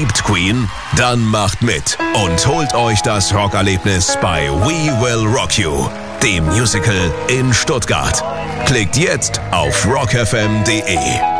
Liebt Queen? Dann macht mit und holt euch das Rockerlebnis bei We Will Rock You, dem Musical in Stuttgart. Klickt jetzt auf rockfm.de.